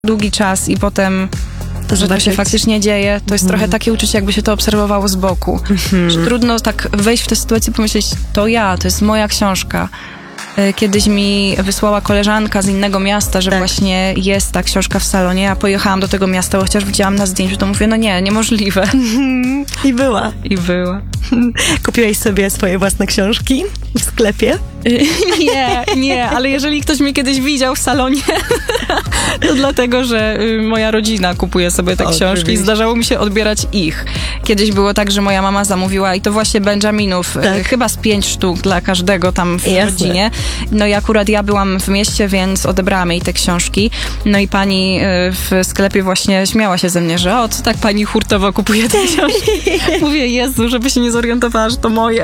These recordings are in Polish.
długi czas i potem że to się faktycznie dzieje, to jest trochę takie uczucie, jakby się to obserwowało z boku. Że trudno tak wejść w tę sytuację i pomyśleć, to jest moja książka. Kiedyś mi wysłała koleżanka z innego miasta, że właśnie jest ta książka w salonie. Ja pojechałam do tego miasta, chociaż widziałam na zdjęciu, to mówię, niemożliwe. I była. Kupiłeś sobie swoje własne książki w sklepie? Nie, ale jeżeli ktoś mnie kiedyś widział w salonie, to dlatego, że moja rodzina kupuje sobie te książki i zdarzało mi się odbierać ich. Kiedyś było tak, że moja mama zamówiła i to właśnie Benjaminów, chyba z 5 sztuk dla każdego tam w rodzinie. No i akurat ja byłam w mieście, więc odebrałam jej te książki. No i pani w sklepie właśnie śmiała się ze mnie, że co tak pani hurtowo kupuje te książki? Mówię, Jezu, żeby się nie zorientowała, że to moje.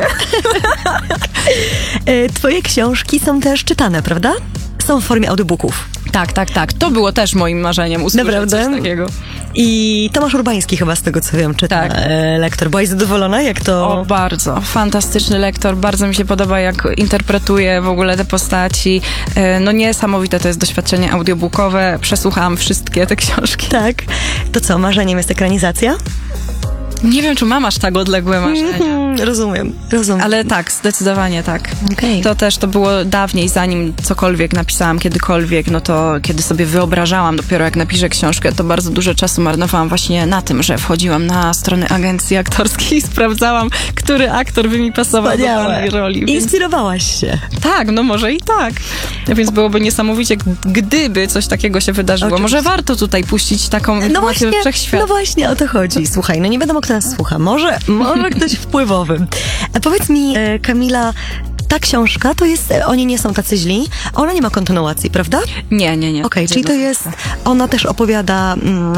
Twoje książki są też czytane, prawda? Są w formie audiobooków. Tak. To było też moim marzeniem usłyszeć coś takiego. I Tomasz Urbański chyba z tego, co wiem, czyta lektor. Byłaś zadowolona? Jak to? O, bardzo. Fantastyczny lektor. Bardzo mi się podoba, jak interpretuje w ogóle te postaci. Niesamowite to jest doświadczenie audiobookowe. Przesłuchałam wszystkie te książki. Tak. To co, marzeniem jest ekranizacja? Nie wiem, czy mam aż tak odległe marzenia. Rozumiem. Ale tak, zdecydowanie tak. Okay. To było dawniej, zanim cokolwiek napisałam kiedykolwiek, to kiedy sobie wyobrażałam dopiero jak napiszę książkę, to bardzo dużo czasu marnowałam właśnie na tym, że wchodziłam na strony agencji aktorskiej i sprawdzałam, który aktor by mi pasował do danej roli. Inspirowałaś się. Tak, może i tak. Więc byłoby niesamowicie, gdyby coś takiego się wydarzyło. Oczywiście. Może warto tutaj puścić taką informację we wszechświat. No właśnie, o to chodzi. Słuchaj, nie wiadomo, kto nas słucha. Może ktoś wpływowy. A powiedz mi, Kamila, ta książka to jest, oni nie są tacy źli, ona nie ma kontynuacji, prawda? Nie. Okej, czyli to jest, ona też opowiada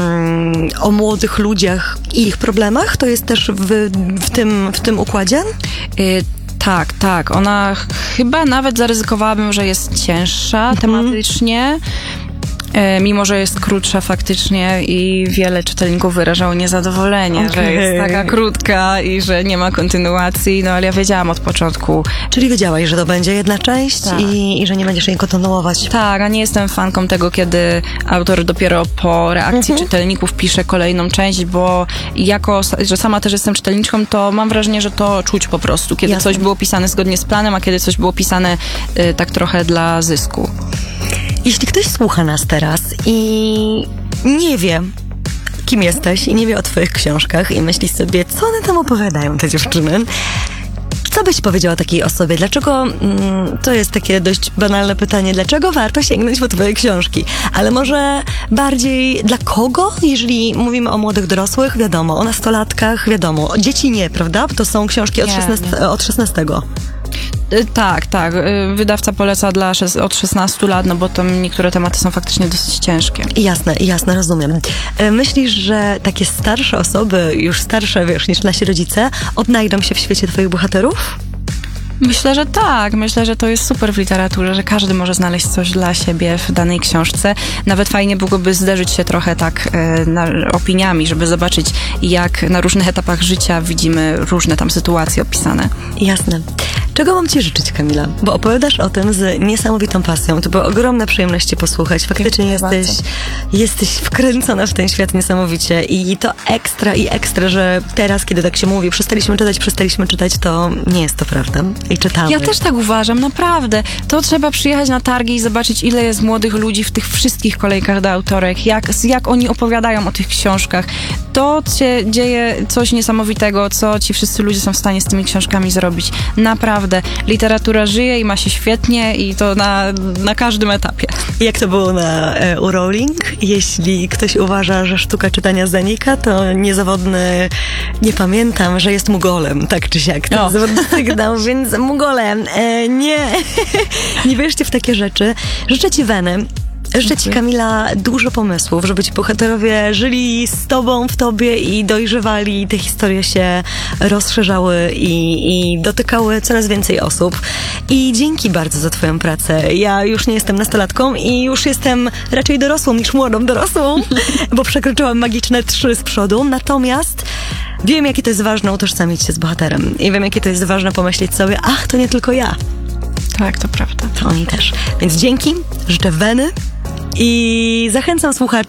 o młodych ludziach i ich problemach? To jest też w tym układzie? Tak. Ona chyba nawet zaryzykowałabym, że jest cięższa tematycznie. Mimo, że jest krótsza faktycznie i wiele czytelników wyrażało niezadowolenie, że jest taka krótka i że nie ma kontynuacji, ale ja wiedziałam od początku. Czyli wiedziałaś, że to będzie jedna część i że nie będziesz jej kontynuować. Tak, a nie jestem fanką tego, kiedy autor dopiero po reakcji czytelników pisze kolejną część, bo że sama też jestem czytelniczką, to mam wrażenie, że to czuć po prostu, kiedy coś było pisane zgodnie z planem, a kiedy coś było pisane tak trochę dla zysku. Jeśli ktoś słucha nas teraz i nie wie, kim jesteś i nie wie o twoich książkach i myśli sobie, co one tam opowiadają, te dziewczyny, co byś powiedziała takiej osobie? Dlaczego, to jest takie dość banalne pytanie, dlaczego warto sięgnąć po twoje książki? Ale może bardziej dla kogo? Jeżeli mówimy o młodych dorosłych, wiadomo, o nastolatkach, wiadomo, dzieci nie, prawda? To są książki od 16. Tak. Wydawca poleca od 16 lat, bo tam niektóre tematy są faktycznie dosyć ciężkie. Jasne, rozumiem. Myślisz, że takie starsze osoby, już starsze, niż nasi rodzice, odnajdą się w świecie twoich bohaterów? Myślę, że tak. Myślę, że to jest super w literaturze, że każdy może znaleźć coś dla siebie w danej książce. Nawet fajnie byłoby zderzyć się trochę opiniami, żeby zobaczyć, jak na różnych etapach życia widzimy różne tam sytuacje opisane. Jasne. Czego mam ci życzyć, Kamila? Bo opowiadasz o tym z niesamowitą pasją. To była ogromna przyjemność cię posłuchać. Faktycznie jesteś wkręcona w ten świat niesamowicie i to ekstra, że teraz, kiedy tak się mówi, przestaliśmy czytać, to nie jest to prawda. I czytamy. Ja też tak uważam, naprawdę. To trzeba przyjechać na targi i zobaczyć, ile jest młodych ludzi w tych wszystkich kolejkach do autorek, jak oni opowiadają o tych książkach. To się dzieje coś niesamowitego, co ci wszyscy ludzie są w stanie z tymi książkami zrobić. Naprawdę. Literatura żyje i ma się świetnie i to na każdym etapie. Jak to było u Rowling? Jeśli ktoś uważa, że sztuka czytania zanika, to niezawodny, nie pamiętam, że jest mugolem, tak czy siak. To niezawodny sygnał, więc mugolem. Nie wierzcie w takie rzeczy. Życzę ci weny. Życzę ci, Kamila, dużo pomysłów, żeby ci bohaterowie żyli z tobą, w tobie i dojrzewali, te historie się rozszerzały i dotykały coraz więcej osób. I dzięki bardzo za twoją pracę. Ja już nie jestem nastolatką i już jestem raczej dorosłą niż młodą dorosłą, bo przekroczyłam magiczne 3 z przodu. Natomiast wiem, jakie to jest ważne utożsamić się z bohaterem. I wiem, jakie to jest ważne pomyśleć sobie, to nie tylko ja. Tak, to prawda. To oni też. Więc dzięki, życzę weny i zachęcam słuchaczy